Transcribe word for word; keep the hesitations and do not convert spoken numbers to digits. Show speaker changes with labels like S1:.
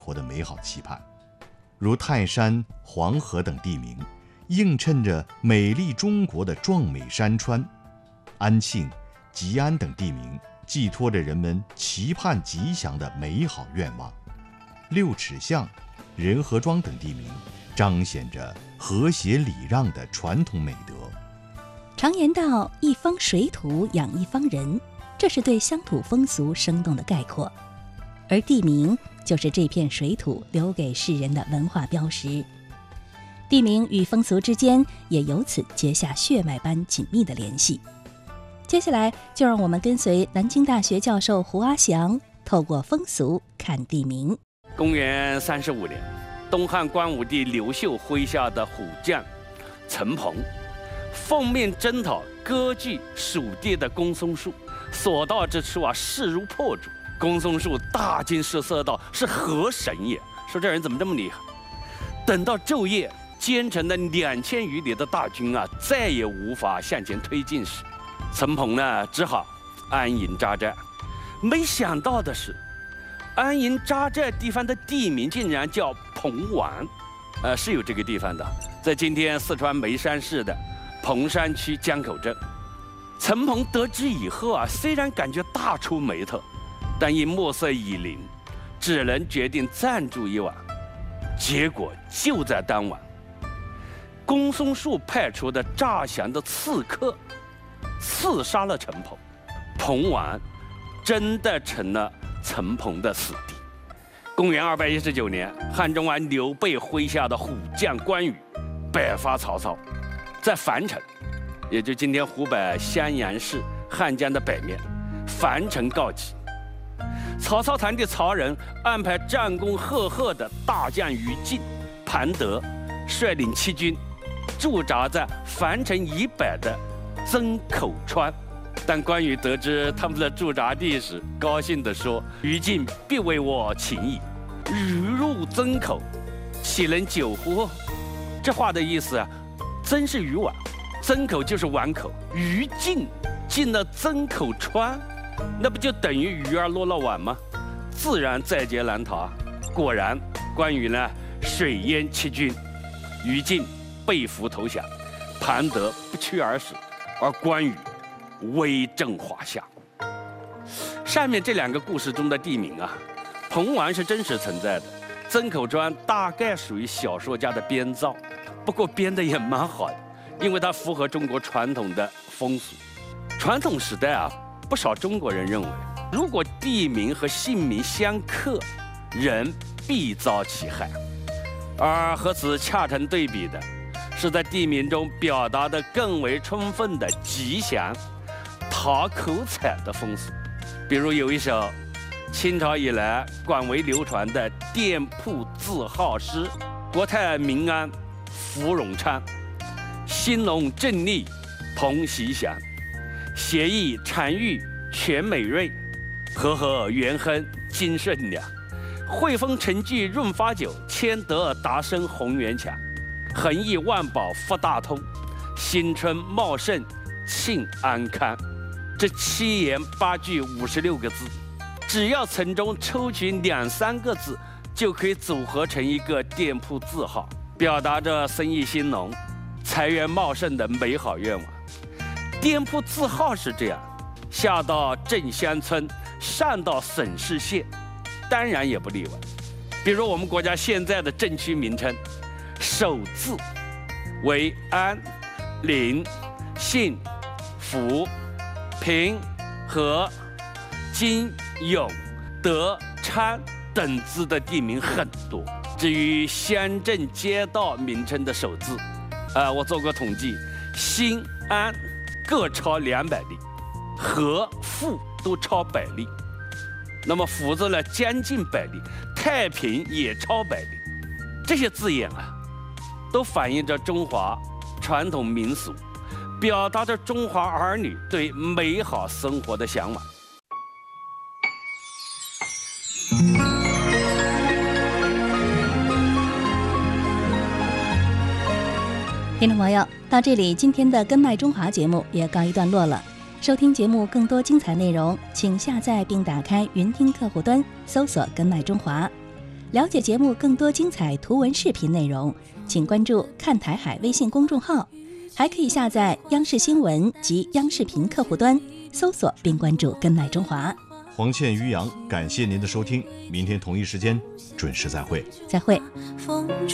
S1: 活的美好期盼。如泰山、黄河等地名，映衬着美丽中国的壮美山川；安庆、吉安等地名，寄托着人们期盼吉祥的美好愿望。六尺巷、仁和庄等地名，彰显着和谐礼让的传统美德。
S2: 常言道，一方水土养一方人，这是对乡土风俗生动的概括。而地名就是这片水土留给世人的文化标识，地名与风俗之间也由此结下血脉般紧密的联系。接下来就让我们跟随南京大学教授胡阿祥，透过风俗看地名。
S3: 公元三十五年，东汉光武帝刘秀麾下的虎将陈鹏奉命征讨割据蜀地的公孙述，所到之处啊，势如破竹。公孙述大惊失色道：“是何神也？说这人怎么这么厉害？”等到昼夜，兼程的两千余里的大军啊，再也无法向前推进时，陈鹏呢，只好安营扎寨。没想到的是，安营扎寨地方的地名竟然叫彭湾，呃，是有这个地方的，在今天四川眉山市的彭山区江口镇。陈鹏得知以后啊，虽然感觉大出眉头，但因暮色已临，只能决定暂住一晚。结果就在当晚，公孙述派出的诈降的刺客刺杀了陈鹏，彭湾真的成了陈鹏的死地。公元二百一十九年，汉中王刘备麾下的虎将关羽北伐曹操，在樊城，也就今天湖北襄阳市汉江的北面，樊城告急。曹操堂弟曹仁安排战功赫赫的大将于禁、庞德率领七军驻扎在樊城以北的曾口川。但关羽得知他们的驻扎地时，高兴地说：“于禁必为我请矣，如入曾口，岂能久乎？”这话的意思啊，曾是鱼碗，曾口就是碗口，于禁进了曾口川，那不就等于鱼儿落了碗吗？自然在劫难逃。果然，关羽呢水淹七军，于禁被俘投降，庞德不屈而死，而关羽威震华夏。上面这两个故事中的地名啊，彭湾是真实存在的，曾口川大概属于小说家的编造，不过编的也蛮好的，因为它符合中国传统的风俗。传统时代啊，不少中国人认为，如果地名和姓名相克，人必遭其害。而和此恰成对比的，是在地名中表达的更为充分的吉祥、讨口彩的风俗。比如有一首清朝以来广为流传的店铺字号诗：国泰民安福荣昌，兴隆正利同喜祥，协议常裕全美瑞，和和元亨金顺良，汇丰陈具润发酒，千德达生宏源强，恒益万宝福大通，新春茂盛庆安康。这七言八句五十六个字，只要从中抽取两三个字，就可以组合成一个店铺字号，表达着生意兴隆、财源茂盛的美好愿望。店铺字号是这样，下到镇乡村，上到省市县，当然也不例外。比如我们国家现在的镇区名称，首字为安、临、信、福、平、和、金、永、德、昌等字的地名很多。至于乡镇街道名称的首字，呃，我做过统计，新、安各超两百例，和、富都超百例，那么福字呢将近百例，太平也超百例。这些字眼啊，都反映着中华传统民俗，表达着中华儿女对美好生活的向往。
S2: 听众朋友，到这里，今天的《根脉中华》节目也告一段落了。收听节目更多精彩内容，请下载并打开云听客户端，搜索“根脉中华”。 了解节目更多精彩图文视频内容，请关注看台海微信公众号，还可以下载央视新闻及央视频客户端，搜索并关注跟麦中华。
S1: 黄倩、于洋，感谢您的收听，明天同一时间准时再会。
S2: 再会。